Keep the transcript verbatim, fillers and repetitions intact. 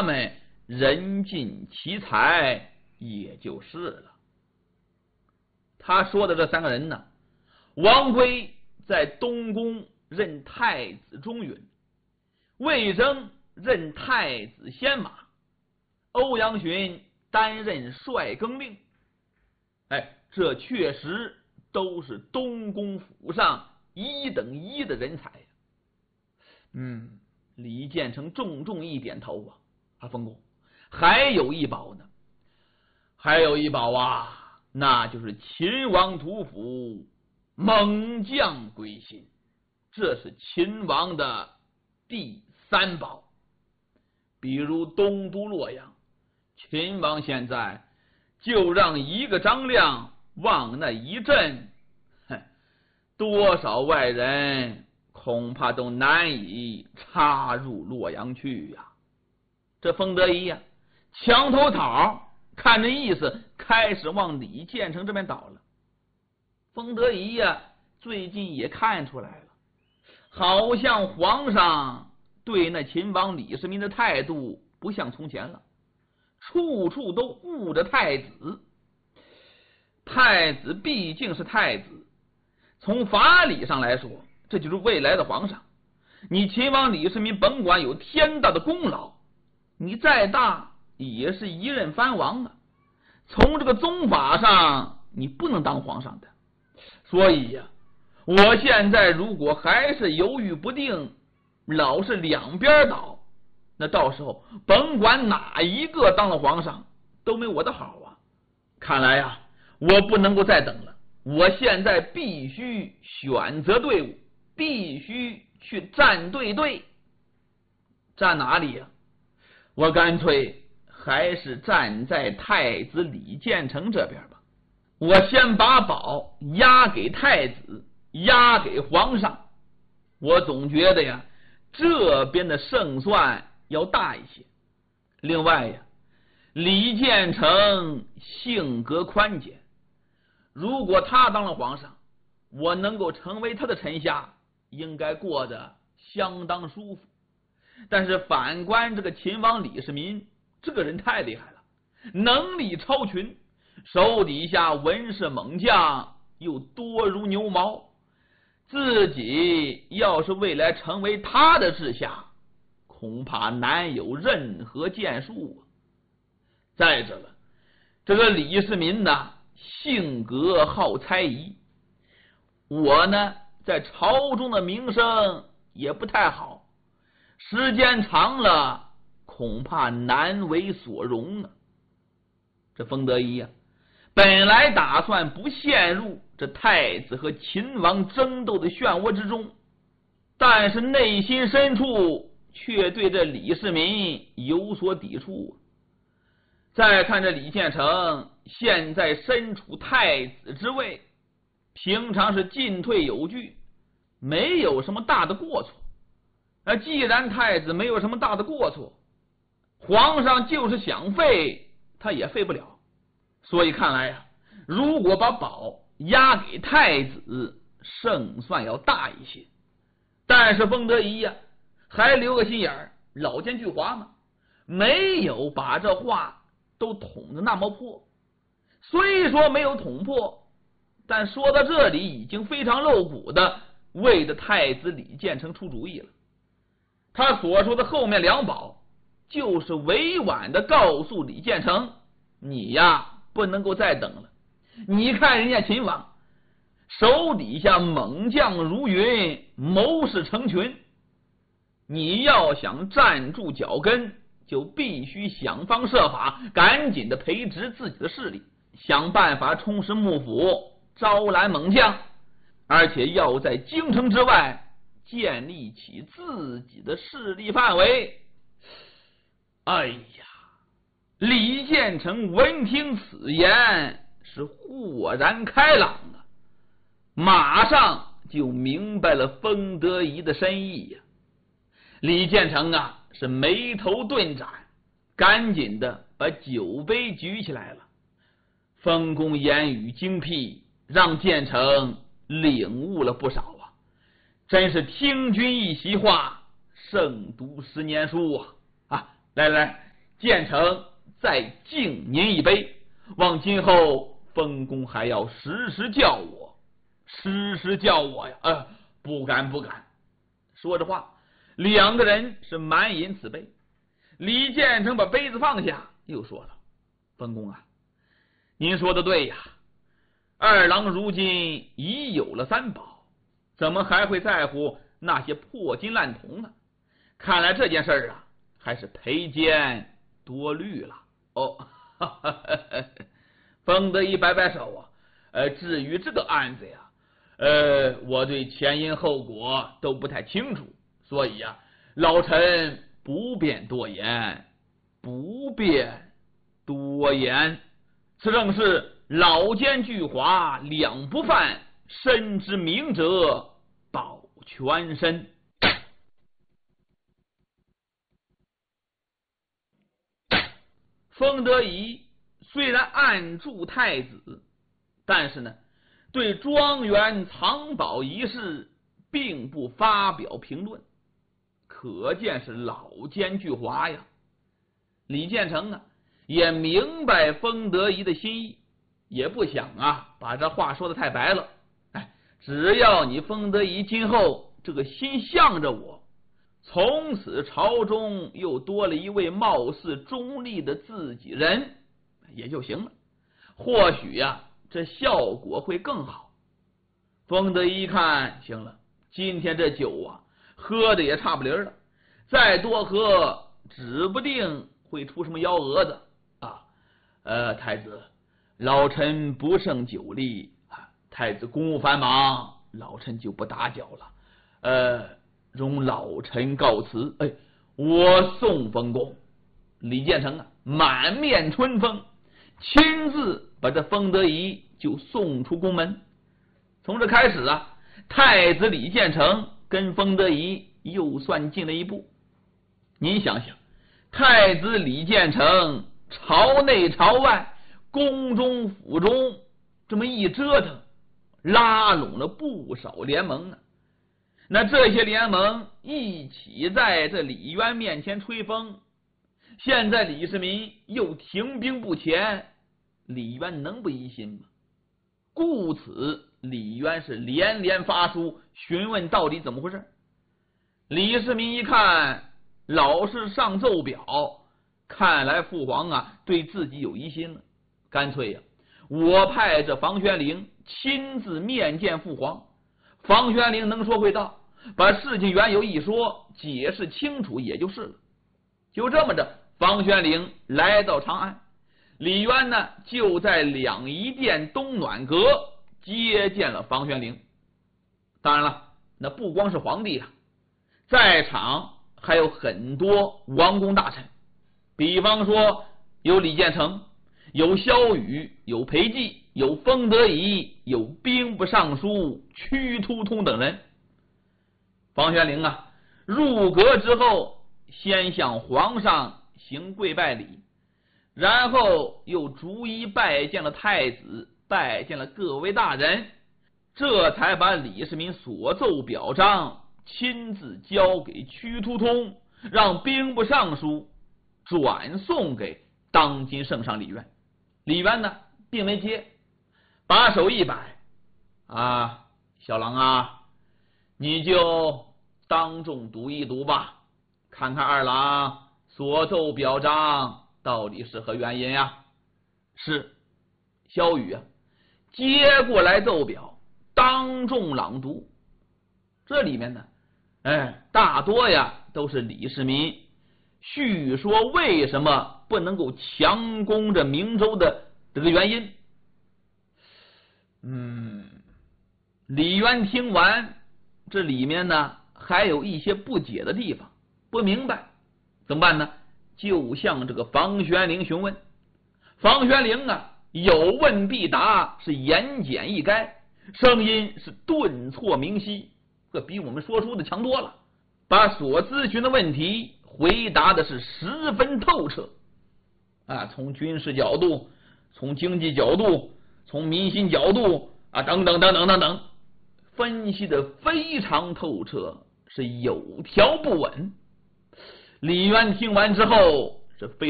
他们人尽其才也就是了。他说的这三个人呢，王圭在东宫任太子中允，魏征任太子先马，欧阳询担任帅更令。哎，这确实都是东宫府上一等一的人才呀。嗯，李建成重重一点头啊，啊，冯公，还有一宝呢，还有一宝啊，那就是秦王屠夫猛将归心，这是秦王的第三宝。比如东都洛阳，秦王现在就让一个张亮往那一阵，多少外人恐怕都难以插入洛阳去呀、啊。这封德仪呀、啊，墙头草看这意思，开始往李建成这边倒了。封德仪呀、啊，最近也看出来了，好像皇上对那秦王李世民的态度不像从前了，处处都护着太子。太子毕竟是太子，从法理上来说，这就是未来的皇上。你秦王李世民甭管有天大的功劳，你再大也是一任藩王啊。从这个宗法上，你不能当皇上的。所以呀、啊，我现在如果还是犹豫不定，老是两边倒，那到时候甭管哪一个当了皇上，都没我的好啊。看来呀、啊，我不能够再等了，我现在必须选择队伍，必须去站对队。站哪里呀、啊？我干脆还是站在太子李建成这边吧。我先把宝押给太子，押给皇上。我总觉得呀，这边的胜算要大一些。另外呀，李建成性格宽简，如果他当了皇上，我能够成为他的臣下，应该过得相当舒服。但是反观这个秦王李世民，这个人太厉害了，能力超群，手底下文士猛将又多如牛毛，自己要是未来成为他的治下，恐怕难有任何建树啊。再者了，这个李世民呢，性格好猜疑，我呢在朝中的名声也不太好，时间长了恐怕难为所容啊。这封德仪啊，本来打算不陷入这太子和秦王争斗的漩涡之中，但是内心深处却对这李世民有所抵触。再看这李建成现在身处太子之位，平常是进退有据，没有什么大的过错。那既然太子没有什么大的过错，皇上就是想废他也废不了。所以看来呀、啊，如果把宝押给太子，胜算要大一些。但是封德仪呀、啊，还留个心眼儿，老奸巨猾嘛，没有把这话都捅得那么破。虽说没有捅破，但说到这里已经非常露骨的为着太子李建成出主意了。他所说的后面两宝，就是委婉的告诉李建成，你呀不能够再等了。你看人家秦王手底下猛将如云，谋士成群，你要想站住脚跟，就必须想方设法赶紧的培植自己的势力，想办法充实幕府，招揽猛将，而且要在京城之外建立起自己的势力范围。哎呀，李建成闻听此言是豁然开朗啊，马上就明白了封德仪的深意呀、啊。李建成啊是眉头顿展，赶紧的把酒杯举起来了。封公言语精辟，让建成领悟了不少啊，真是听君一席话，胜读十年书啊！啊，来来， 建成再敬您一杯，望今后封公还要时时叫我，时时叫我呀！呃，不敢不敢。说着话，两个人是满饮此杯。李建成把杯子放下，又说了：“封公啊，您说的对呀，二郎如今已有了三宝，怎么还会在乎那些破金烂铜呢？看来这件事儿啊，还是裴坚多虑了。”哦，哈哈哈哈，封德一摆摆手啊，呃，至于这个案子呀，呃，我对前因后果都不太清楚，所以呀，老臣不便多言，不便多言。此正是老奸巨猾，两不犯，身之明者保全身。封德仪虽然暗助太子，但是呢，对庄园藏宝一事并不发表评论，可见是老奸巨猾呀。李建成啊，也明白封德仪的心意，也不想啊把这话说的太白了。哎，只要你封德仪今后这个心向着我，从此朝中又多了一位貌似中立的自己人也就行了，或许呀、啊、这效果会更好。封德仪一看，行了，今天这酒啊喝的也差不离了，再多喝指不定会出什么幺蛾子啊。呃，太子，老臣不胜酒力啊，太子公务繁忙，老臣就不打搅了。呃，容老臣告辞。哎，我送封公。李建成啊，满面春风，亲自把这封德仪就送出宫门。从这开始啊，太子李建成跟封德仪又算近了一步。您想想，太子李建成朝内朝外，宫中府中这么一折腾，拉拢了不少联盟啊。那这些联盟一起在这李渊面前吹风，现在李世民又停兵不前，李渊能不疑心吗？故此李渊是连连发书询问到底怎么回事。李世民一看老是上奏表，看来父皇啊对自己有疑心了，干脆呀、啊，我派这房玄龄亲自面见父皇。房玄龄能说会道，把事情缘由一说，解释清楚也就是了。就这么着，房玄龄来到长安，李渊呢就在两仪殿东暖阁接见了房玄龄。当然了，那不光是皇帝啊，在场还有很多王公大臣，比方说有李建成，有萧雨，有裴寂，有封德仪，有兵部尚书屈突通等人。房玄龄啊，入阁之后，先向皇上行跪拜礼，然后又逐一拜见了太子，拜见了各位大人，这才把李世民所奏表彰亲自交给屈突通，让兵部尚书转送给当今圣上李渊。李渊呢并没接，把手一摆，啊，小郎啊，你就当众读一读吧，看看二郎所奏表彰到底是何原因呀？是。萧雨啊接过来奏表，当众朗读。这里面呢，哎，大多呀都是李世民叙说为什么不能够强攻这明州的这个原因。嗯，李渊听完，这里面呢还有一些不解的地方，不明白，怎么办呢？就向这个房玄龄询问。房玄龄啊有问必答，是言简意赅，声音是顿挫明晰，这比我们说书的强多了，把所咨询的问题回答的是十分透彻啊，从军事角度，从经济角度，从民心角度啊，等等等等等等，分析的非常透彻，是有条不紊。李渊听完之后是非